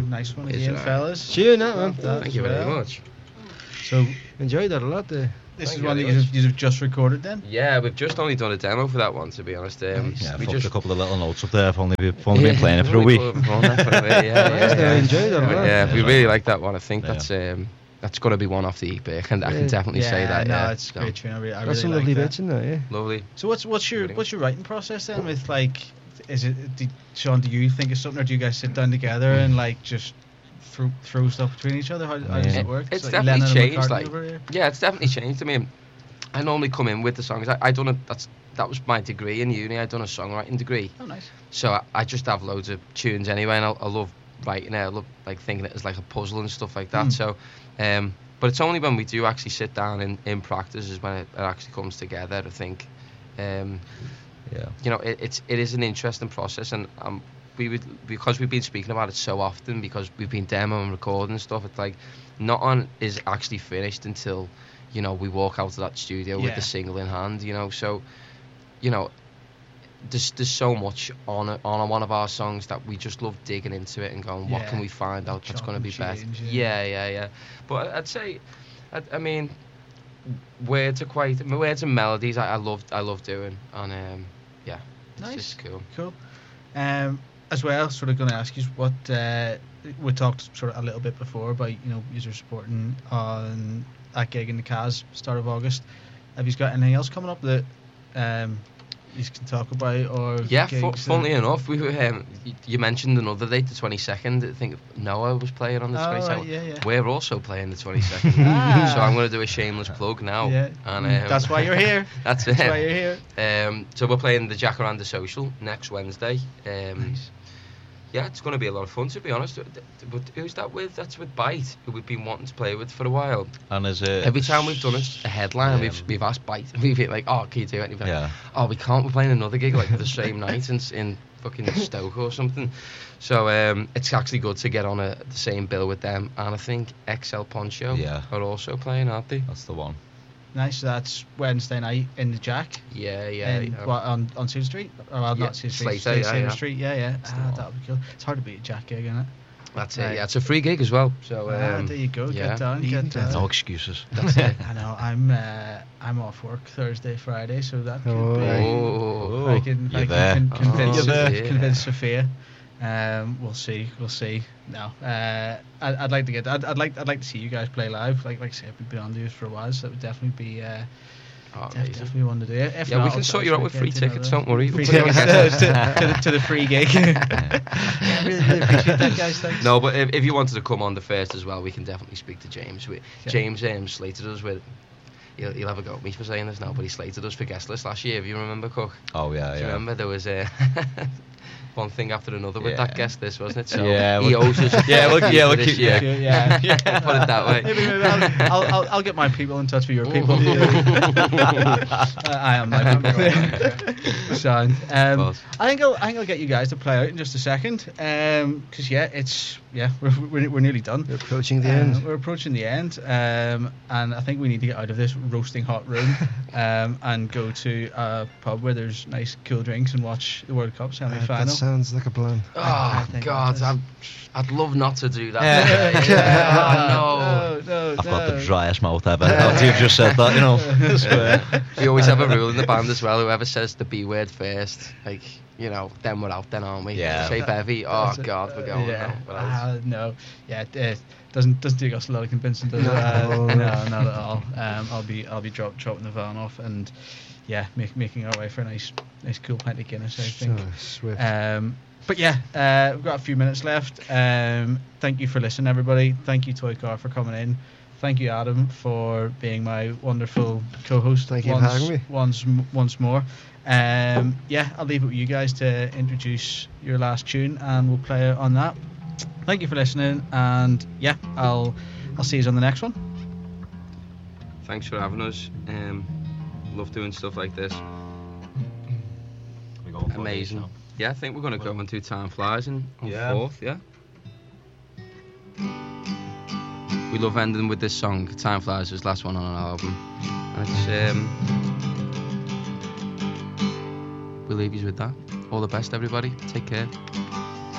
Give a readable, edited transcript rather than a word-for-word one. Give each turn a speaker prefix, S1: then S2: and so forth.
S1: nice one again, fellas.
S2: Cheers, man.
S3: Thank you very much.
S1: So
S2: enjoyed that a lot.
S1: this is one that you've just recorded then?
S3: Yeah, we've just only done a demo for that one, to be honest.
S4: We just a couple of little notes up there. I've only been playing it for a week.
S2: I enjoyed that a lot.
S3: Yeah, we really like that one. I think that's got to be one off the EP. I can definitely say that.
S1: No, it's a great tune. I really
S2: That's some
S1: like
S2: lovely
S1: that.
S2: bits in there, yeah.
S3: Lovely.
S1: So what's your writing process then? With like, Sean? Do you think of something, or do you guys sit down together and like just throw stuff between each other? How does it work?
S3: It's
S1: like
S3: definitely
S1: Lennon and
S3: changed.
S1: McCartney
S3: Like,
S1: over here?
S3: yeah, it's definitely changed. I mean, I normally come in with the songs. I done that was my degree in uni. I done a songwriting degree.
S1: Oh, nice.
S3: So I just have loads of tunes anyway, and I love writing it. I love like thinking it as like a puzzle and stuff like that. So, but it's only when we do actually sit down in practice is when it actually comes together. I think, you know, it is an interesting process, and because we've been speaking about it so often, because we've been demoing and recording and stuff. It's like not on is actually finished until, you know, we walk out of that studio with the single in hand, you know. So, you know, there's so much on one of our songs that we just love digging into it and going, what can we find out that's going to be better? Yeah. But I'd say, I mean, words and melodies I love doing, and it's
S1: nice.
S3: just cool.
S1: Cool. As well, sort of going to ask you what we talked sort of a little bit before about, you know, user supporting on that gig in the Cas start of August. Have you got anything else coming up that you can talk about? Or
S3: funnily enough, we were, you mentioned another date, the 22nd. I think Noah was playing on the 22nd.
S1: Right, yeah.
S3: We're also playing the 22nd. So I'm going to do a shameless plug now.
S1: Yeah.
S3: And
S1: that's why you're here.
S3: That's it.
S1: That's why you're here.
S3: So we're playing the Jacaranda Social next Wednesday.
S1: Nice.
S3: Yeah, it's going to be a lot of fun, to be honest. But who's that with? That's with Bite, who we've been wanting to play with for a while.
S4: And is it
S3: every time we've done a headline, we've asked Bite. We've been like, oh, can you do it? And like, oh, we can't. We're playing another gig like the same night in fucking Stoke or something. So it's actually good to get on the same bill with them. And I think XL Poncho are also playing, aren't they?
S4: That's the one.
S1: Nice. So that's Wednesday night in the Jack.
S3: Yeah.
S1: What, on Seal Street? Or not Seal Street.
S3: Slater
S1: Street. Yeah. That'll be cool. It's hard to beat a Jack gig, isn't it?
S3: That's it. Yeah, it's a free gig as well. So
S1: there you go. Get down.
S4: No excuses.
S3: That's it.
S1: I know. I'm off work Thursday, Friday, so that could be. I can convince Sophia. We'll see. No, I'd like to get. I'd like to see you guys play live. Like I said, we've been on these for a while, so that would definitely be. Definitely one to do it. If not,
S3: we can sort you out with free tickets. Don't worry.
S1: Free tickets to the free gig. Yeah, really appreciate that, guys. Thanks.
S3: No, but if you wanted to come on the first as well, we can definitely speak to James. James slated us with. He'll have a go at me for saying this now, but he slated us for guest list last year. If you remember, Cook.
S4: Oh yeah.
S3: Do you remember there was one thing after another with that guest list, wasn't it? So
S4: yeah,
S3: he owes us.
S4: Look,
S3: Put it that way.
S1: Maybe I'll get my people in touch with your people. I am my people. Sound. I think I'll get you guys to play out in just a second. Because we're nearly done.
S2: We're approaching the end.
S1: We're approaching the end. And I think we need to get out of this roasting hot room and go to a pub where there's nice cool drinks and watch the World Cup semi-final.
S2: That sounds like a plan.
S3: Oh God, I'd love not to do that.
S1: No.
S4: I've got the driest mouth ever. After you've just said that, you know.
S3: We always have a rule in the band as well. Whoever says the B word first, like, you know, then we're out, then aren't we?
S4: Yeah.
S3: Say bevy. Oh God, we're going now.
S1: No. Yeah. Doesn't take us a lot of convincing, does it? No, not at all. I'll be dropping the van off and making our way for a nice cool pint of Guinness, I think.
S2: So swift.
S1: But we've got a few minutes left. Thank you for listening, everybody. Thank you, Toy Car, for coming in. Thank you, Adam, for being my wonderful co-host.
S2: Thank you for having me.
S1: Once more. I'll leave it with you guys to introduce your last tune, and we'll play on that. Thank you for listening, and I'll see you on the next one.
S3: Thanks for having us. Love doing stuff like this. Amazing. Yeah, I think we're going to go and do Time Flies on 4th, yeah? We love ending with this song. Time Flies was the last one on our album. And we'll leave you with that. All the best, everybody. Take care.